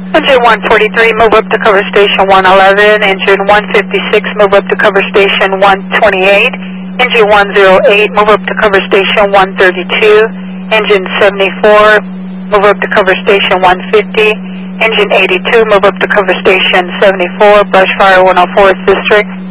Engine 143, move up to cover station 111. Engine 156, move up to cover station 128. Engine 108, move up to cover station 132. Engine 74, move up to cover station 150. Engine 82, move up to cover station 74, brush fire 104th District.